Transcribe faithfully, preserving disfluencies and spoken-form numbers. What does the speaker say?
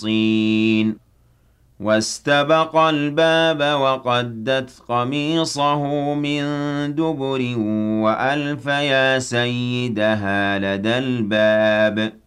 مُخْلِصِينَ وَاسْتَبَقَ الْبَابَ وَقَدَّتْ قَمِيصَهُ مِن دُبُرٍ وَأَلْفَ يَا سَيِّدَهَا لَدَى الْبَابِ